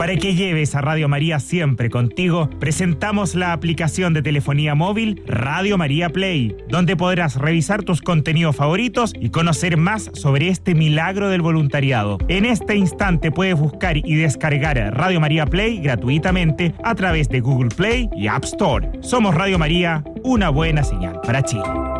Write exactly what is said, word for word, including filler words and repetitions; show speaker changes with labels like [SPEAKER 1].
[SPEAKER 1] Para que lleves a Radio María siempre contigo, presentamos la aplicación de telefonía móvil Radio María Play, donde podrás revisar tus contenidos favoritos y conocer más sobre este milagro del voluntariado. En este instante puedes buscar y descargar Radio María Play gratuitamente a través de Google Play y App Store. Somos Radio María, una buena señal para Chile.